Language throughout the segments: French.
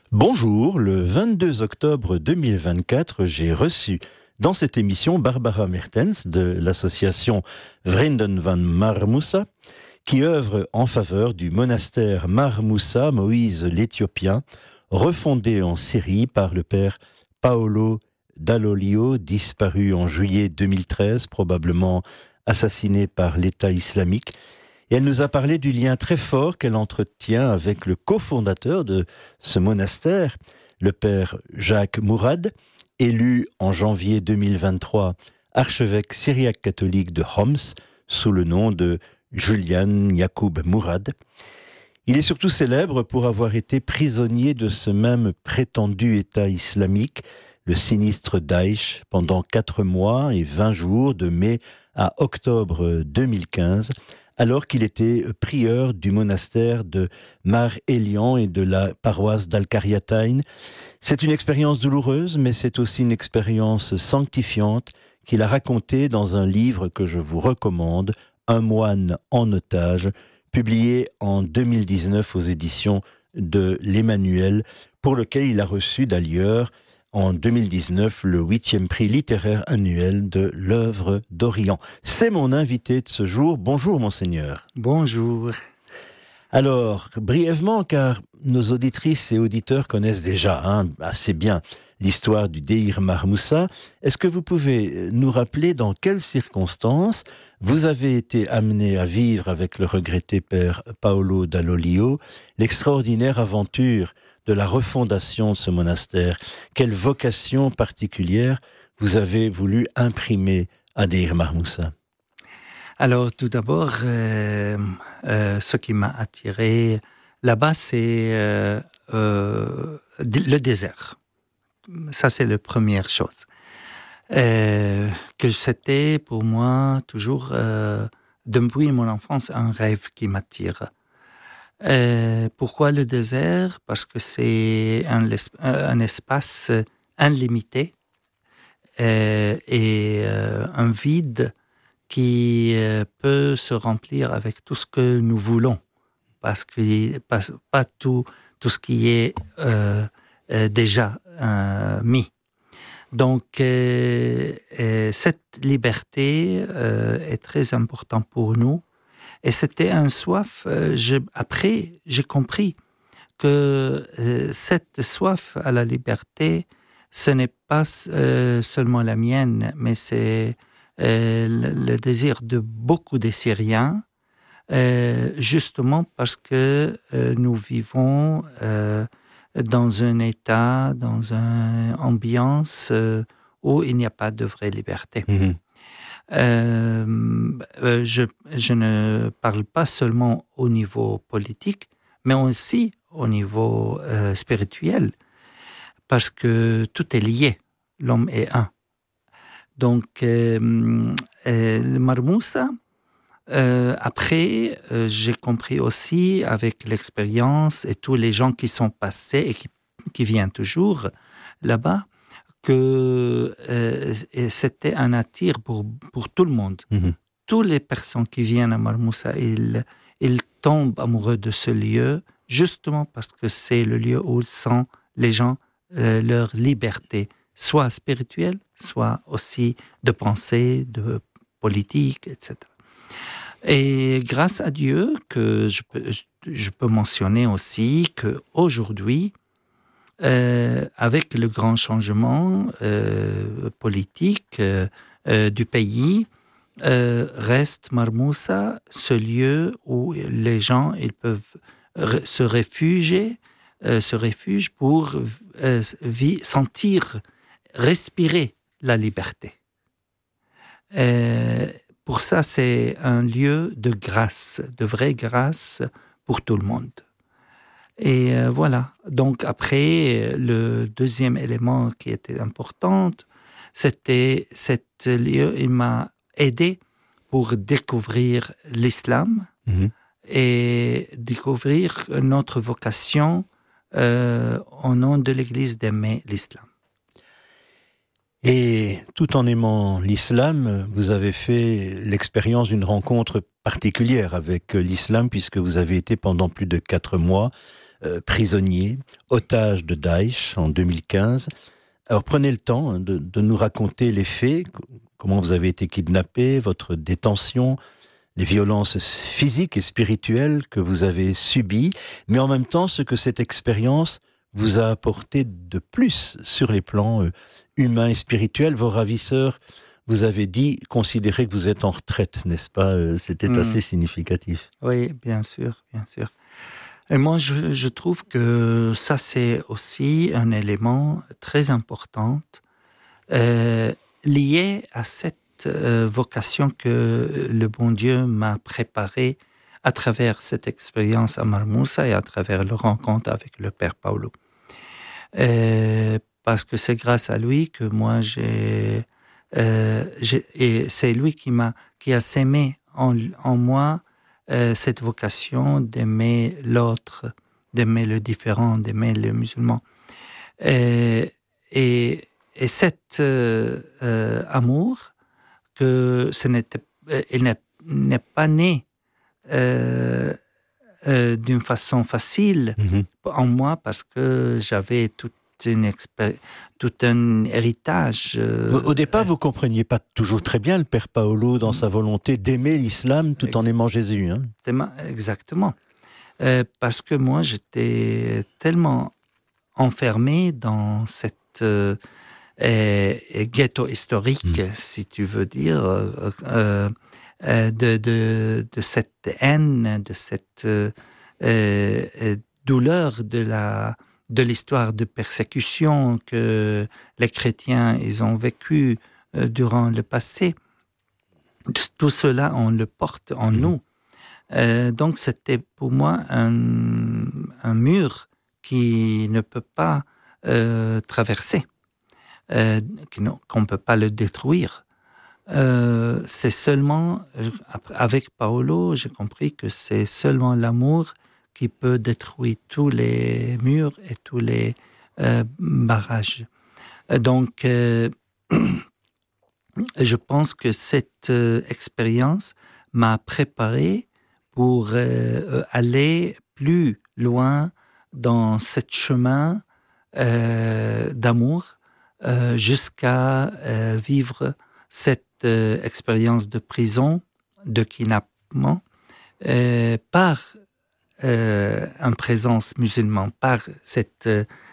Bonjour, le 22 octobre 2024, j'ai reçu dans cette émission Barbara Mertens de l'association Vrienden van Mar Moussa, qui œuvre en faveur du monastère Mar Moussa, Moïse l'Éthiopien, refondé en Syrie par le père Paolo Dall'Oglio, disparu en juillet 2013, probablement assassiné par l'État islamique. Et elle nous a parlé du lien très fort qu'elle entretient avec le cofondateur de ce monastère, le père Jacques Mourad, élu en janvier 2023 archevêque syriaque catholique de Homs sous le nom de Julian Yacoub Mourad. Il est surtout célèbre pour avoir été prisonnier de ce même prétendu État islamique, le sinistre Daesh, pendant 4 mois et 20 jours de mai à octobre 2015, alors qu'il était prieur du monastère de Mar Elian et de la paroisse d'Al-Qaryatayn. C'est une expérience douloureuse, mais c'est aussi une expérience sanctifiante qu'il a racontée dans un livre que je vous recommande, Un moine en otage, publié en 2019 aux éditions de l'Emmanuel, pour lequel il a reçu d'ailleurs en 2019 le 8e prix littéraire annuel de l'œuvre d'Orient. C'est mon invité de ce jour. Bonjour monseigneur. Bonjour. Alors, brièvement, car nos auditrices et auditeurs connaissent déjà assez bien l'histoire du Deir Mar Moussa, est-ce que vous pouvez nous rappeler dans quelles circonstances vous avez été amené à vivre avec le regretté père Paolo Dall'Oglio l'extraordinaire aventure de la refondation de ce monastère? Quelle vocation particulière vous avez voulu imprimer à Deir Mar Moussa? Alors, tout d'abord, ce qui m'a attiré là-bas, c'est le désert. Ça, c'est la première chose. Que c'était pour moi toujours, depuis mon enfance, un rêve qui m'attire. Pourquoi le désert? Parce que c'est un espace illimité et un vide qui peut se remplir avec tout ce que nous voulons, parce que pas tout ce qui est déjà mis. Donc, cette liberté est très importante pour nous. Et c'était un soif. Après, j'ai compris que cette soif à la liberté, ce n'est pas seulement la mienne, mais c'est le désir de beaucoup des Syriens, justement parce que nous vivons dans un état, dans une ambiance où il n'y a pas de vraie liberté. Mmh. Je ne parle pas seulement au niveau politique, mais aussi au niveau spirituel, parce que tout est lié, l'homme est un. Donc, le Mar Moussa, après, j'ai compris aussi avec l'expérience et tous les gens qui sont passés et qui viennent toujours là-bas, que c'était un attire pour tout le monde. Mmh. Toutes les personnes qui viennent à Mar Moussa, ils tombent amoureux de ce lieu, justement parce que c'est le lieu où sentent les gens leur liberté, soit spirituelle, soit aussi de pensée, de politique, etc. Et grâce à Dieu, que je peux mentionner aussi qu'aujourd'hui, avec le grand changement politique du pays, reste Mar Moussa ce lieu où les gens ils peuvent se réfugier pour sentir, respirer la liberté. Pour ça, c'est un lieu de grâce, de vraie grâce pour tout le monde. Et voilà. Donc après, le deuxième élément qui était important, c'était cet lieu, il m'a aidé pour découvrir l'islam et découvrir notre vocation au nom de l'Église d'aimer l'islam. Et tout en aimant l'islam, vous avez fait l'expérience d'une rencontre particulière avec l'islam, puisque vous avez été pendant plus de 4 mois prisonnier, otage de Daesh en 2015. Alors prenez le temps de nous raconter les faits, comment vous avez été kidnappé, votre détention, les violences physiques et spirituelles que vous avez subies, mais en même temps ce que cette expérience vous a apporté de plus sur les plans humains et spirituels. Vos ravisseurs, vous avez dit, considérez que vous êtes en retraite, n'est-ce pas? C'était assez significatif. Oui, bien sûr, bien sûr. Et moi, je trouve que ça, c'est aussi un élément très important lié à cette vocation que le bon Dieu m'a préparée à travers cette expérience à Marmoussa et à travers le rencontre avec le Père Paulo. Parce que c'est grâce à lui que moi, et c'est lui qui a sémé en moi cette vocation d'aimer l'autre, d'aimer le différent, d'aimer le musulman. Et cet amour, que il n'est pas né d'une façon facile en moi, parce que j'avais tout un héritage. Au départ, vous ne compreniez pas toujours très bien le Père Paolo dans sa volonté d'aimer l'islam tout en aimant Jésus. Hein. Exactement. Parce que moi, j'étais tellement enfermé dans cette ghetto historique, si tu veux dire, de cette haine, de cette douleur de l'histoire de persécution que les chrétiens ils ont vécu durant le passé. Tout cela, on le porte en nous. Donc, c'était pour moi un mur qui ne peut pas traverser, qu'on ne peut pas le détruire. C'est seulement, avec Paolo, j'ai compris que c'est seulement l'amour qui peut détruire tous les murs et tous les barrages. Donc, je pense que cette expérience m'a préparé pour aller plus loin dans ce chemin d'amour jusqu'à vivre cette expérience de prison, de kidnappement, par une présence musulmane, par cette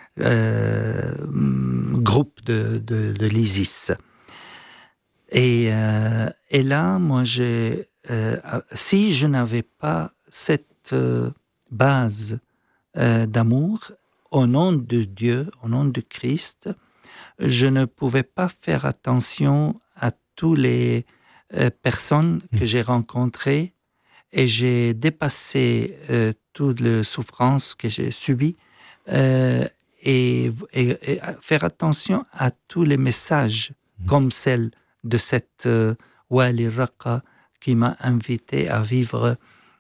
groupe de l'ISIS. Et là, moi, si je n'avais pas cette base d'amour, au nom de Dieu, au nom de Christ, je ne pouvais pas faire attention à toutes les personnes que j'ai rencontrées, et j'ai dépassé toute la souffrance que j'ai subie et faire attention à tous les messages comme celle de cette Wali Raqqa qui m'a invité à vivre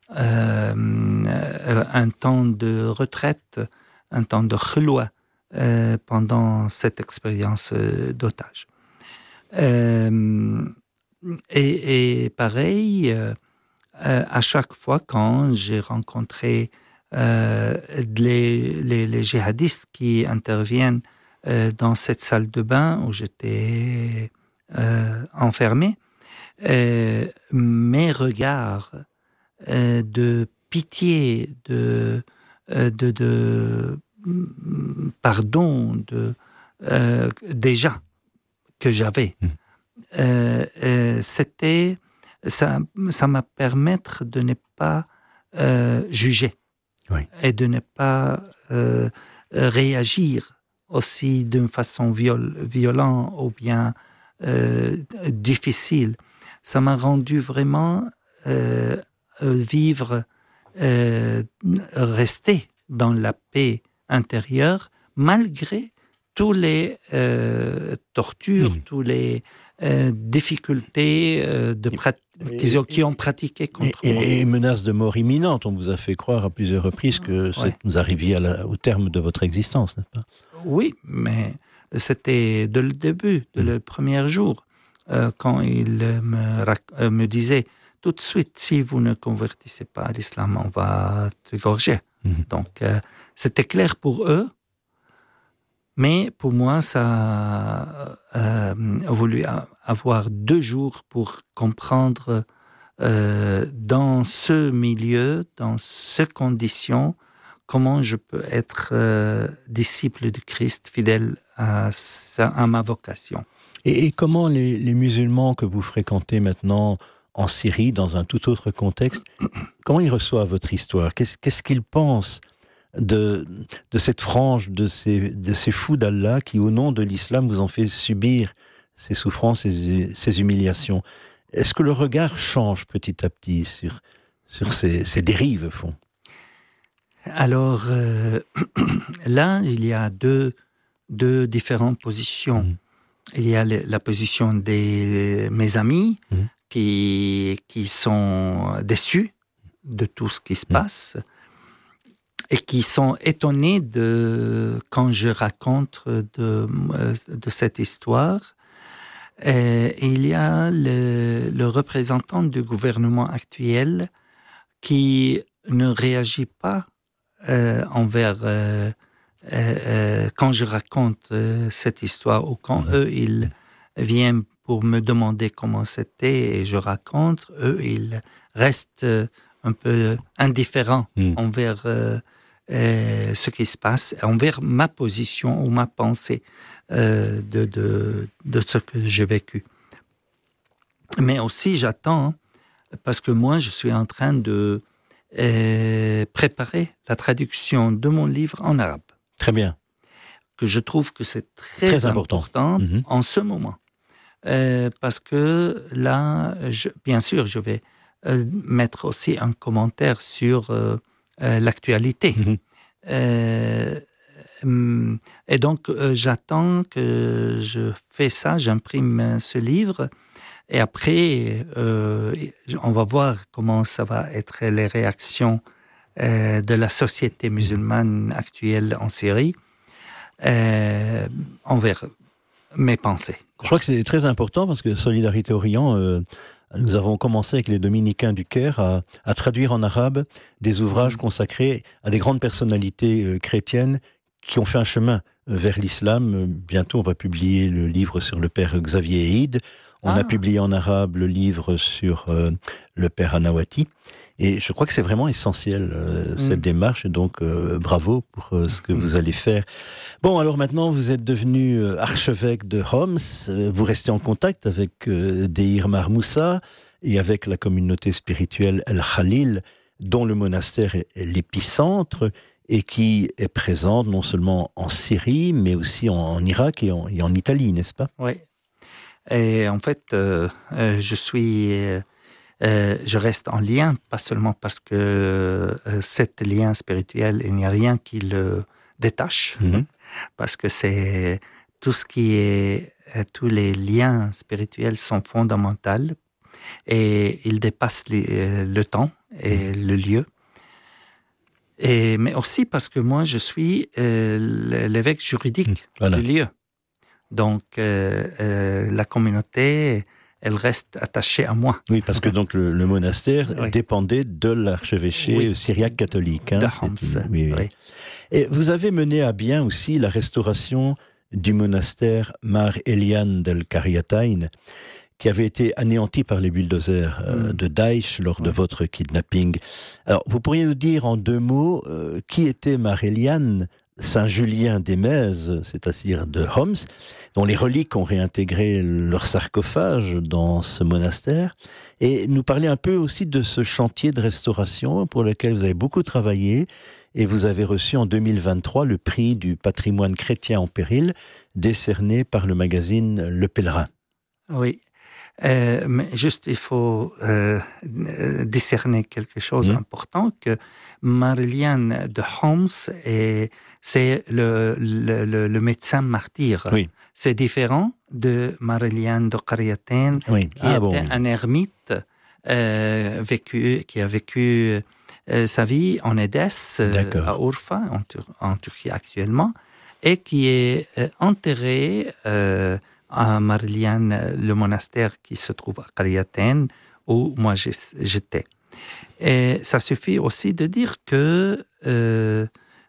un temps de retraite, un temps de khulwa pendant cette expérience d'otage. Et pareil, à chaque fois quand j'ai rencontré les djihadistes qui interviennent dans cette salle de bain où j'étais enfermé, mes regards de pitié, de pardon, déjà que j'avais, c'était ça m'a permettre de ne pas juger et de ne pas réagir aussi d'une façon violente ou bien difficile. Ça m'a rendu vraiment vivre, rester dans la paix intérieure malgré tous les tortures, tous les difficultés qui ont pratiqué contre moi. Et menaces de mort imminente. On vous a fait croire à plusieurs reprises que vous arriviez au terme de votre existence, n'est-ce pas? Oui, mais c'était dès le début, dès le premier jour, quand il me disait tout de suite, si vous ne convertissez pas à l'islam, on va te gorger. Donc, c'était clair pour eux, mais pour moi, ça a voulu avoir 2 jours pour comprendre dans ce milieu, dans ces conditions, comment je peux être disciple de Christ, fidèle à ma vocation. Et comment les musulmans que vous fréquentez maintenant en Syrie, dans un tout autre contexte, comment ils reçoivent votre histoire ? Qu'est-ce qu'ils pensent de cette frange, de ces fous d'Allah qui, au nom de l'islam, vous ont fait subir ces souffrances et ces humiliations ? Est-ce que le regard change petit à petit sur ces dérives, au fond ? Alors, là, il y a deux différentes positions. Il y a la position de mes amis qui sont déçus de tout ce qui se passe et qui sont étonnés quand je raconte de cette histoire. Et il y a le représentant du gouvernement actuel qui ne réagit pas envers quand je raconte cette histoire ou quand eux ils viennent pour me demander comment c'était et je raconte, eux ils restent un peu indifférents envers ce qui se passe, envers ma position ou ma pensée de ce que j'ai vécu. Mais aussi j'attends, parce que moi je suis en train de préparer la traduction de mon livre en arabe. Très bien. Que je trouve que c'est très important en ce moment. Parce que là, bien sûr, je vais mettre aussi un commentaire sur l'actualité. Et donc, j'attends que je fais ça, j'imprime ce livre. Et après, on va voir comment ça va être les réactions de la société musulmane actuelle en Syrie envers mes pensées. Je crois que c'est très important parce que Solidarité Orient, nous avons commencé avec les Dominicains du Caire à traduire en arabe des ouvrages consacrés à des grandes personnalités chrétiennes qui ont fait un chemin vers l'islam. Bientôt, on va publier le livre sur le père Xavier Eid. On a publié en arabe le livre sur le père Anawati. Et je crois que c'est vraiment essentiel, cette démarche. Et donc, bravo pour ce que vous allez faire. Bon, alors maintenant, vous êtes devenu archevêque de Homs. Vous restez en contact avec Deir Marmoussa et avec la communauté spirituelle El Khalil, dont le monastère est l'épicentre et qui est présente non seulement en Syrie, mais aussi en Irak et en Italie, n'est-ce pas ? Oui. Et en fait, je reste en lien, pas seulement parce que cet lien spirituel, il n'y a rien qui le détache, parce que c'est tout ce qui est, tous les liens spirituels sont fondamentaux et ils dépassent le temps et le lieu. Mais aussi parce que moi, je suis l'évêque juridique du lieu. Donc, la communauté, elle reste attachée à moi. Oui, parce que donc le monastère dépendait de l'archevêché syriaque catholique. De Homs. Oui. Et vous avez mené à bien aussi la restauration du monastère Mar Elian del Qaryatayn, qui avait été anéanti par les bulldozers de Daesh lors de votre kidnapping. Alors, vous pourriez nous dire en 2 mots qui était Mar Elian, Saint-Julien d'Émèse, c'est-à-dire de Homs, dont les reliques ont réintégré leur sarcophage dans ce monastère, et nous parler un peu aussi de ce chantier de restauration pour lequel vous avez beaucoup travaillé, et vous avez reçu en 2023 le prix du patrimoine chrétien en péril, décerné par le magazine Le Pèlerin. Oui, mais juste il faut discerner quelque chose d'important, que Mar Elian de Homs c'est le médecin martyr. Oui. C'est différent de Mar Elian de Qaryatayn, qui était un ermite qui a vécu sa vie en Édesse, à Urfa, en Turquie actuellement, et qui est enterré à Mar Elian, le monastère qui se trouve à Qaryatayn, où moi j'étais. Et ça suffit aussi de dire que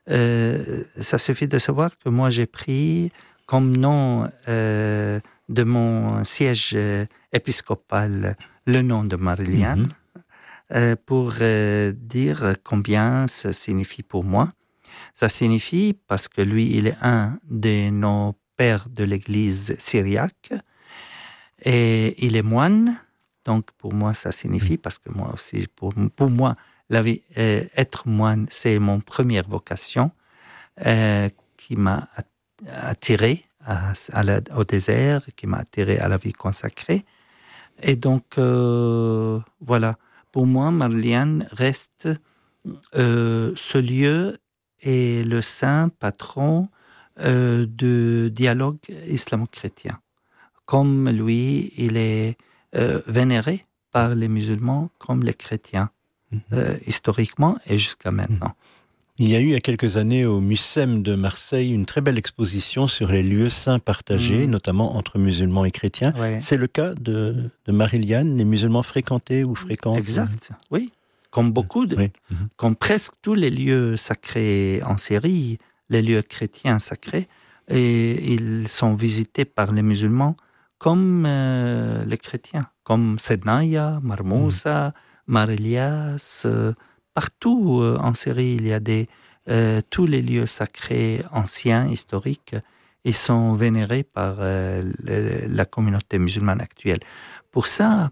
ça suffit de savoir que moi j'ai pris comme nom de mon siège épiscopal le nom de Marie-Liane pour dire combien ça signifie pour moi. Ça signifie parce que lui, il est un de nos pères de l'Église syriaque et il est moine. Donc pour moi, ça signifie, parce que moi aussi, pour moi, la vie, être moine, c'est mon première vocation qui m'a attiré au désert, qui m'a attiré à la vie consacrée. Et donc, voilà, pour moi, Marie-Liane reste ce lieu est le saint patron de dialogue islamo-chrétien. Comme lui, il est vénéré par les musulmans comme les chrétiens, historiquement et jusqu'à maintenant. Il y a eu il y a quelques années au Mucem de Marseille une très belle exposition sur les lieux saints partagés, notamment entre musulmans et chrétiens. Ouais. C'est le cas de Marie-Liane, les musulmans fréquentés ou fréquentent. Exact, oui. Comme beaucoup, comme presque tous les lieux sacrés en Syrie, les lieux chrétiens sacrés, et ils sont visités par les musulmans comme les chrétiens, comme Sednaya, Marmoussa, Mar Elias. Partout en Syrie, il y a tous les lieux sacrés anciens, historiques, ils sont vénérés par la communauté musulmane actuelle. Pour ça,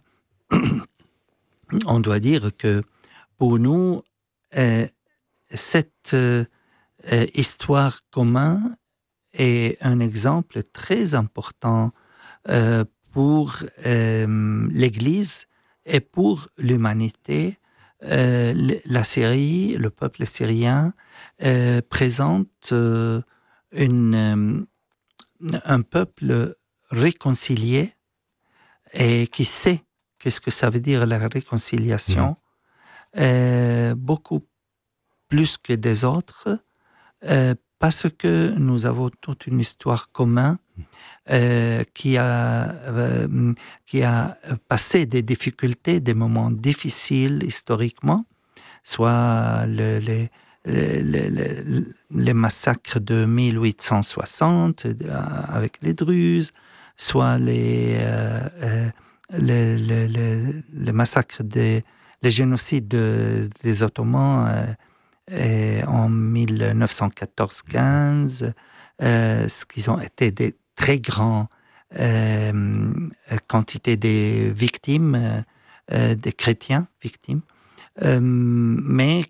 on doit dire que pour nous, cette histoire commune est un exemple très important pour l'Église et pour l'humanité. La Syrie, le peuple syrien, présente un peuple réconcilié et qui sait qu'est-ce que ça veut dire la réconciliation. Beaucoup plus que des autres, parce que nous avons toute une histoire commune qui a passé des difficultés, des moments difficiles historiquement, soit les massacres de 1860 avec les Druzes, soit les massacres les génocides des Ottomans en 1914-15, ce qui ont été des très grandes quantités de victimes, des chrétiens victimes, mais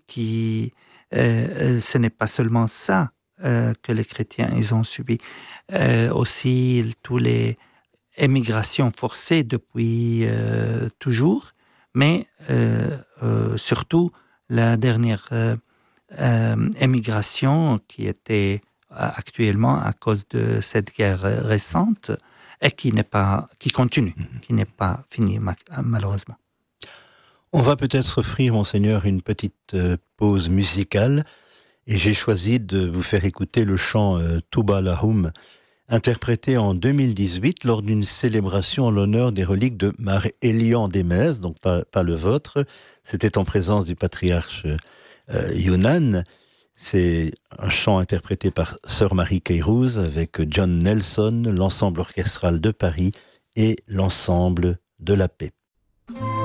ce n'est pas seulement ça que les chrétiens ils ont subi, aussi tous les émigrations forcées depuis toujours, mais surtout la dernière émigration qui était actuellement à cause de cette guerre récente et qui continue, qui n'est pas finie malheureusement. On va peut-être offrir, Monseigneur, une petite pause musicale et j'ai choisi de vous faire écouter le chant Touba Lahum, interprété en 2018 lors d'une célébration en l'honneur des reliques de Mar Elian d'Emez, donc pas le vôtre. C'était en présence du patriarche Younan. C'est un chant interprété par Sœur Marie Keirouz avec John Nelson, l'ensemble orchestral de Paris et l'ensemble de la paix.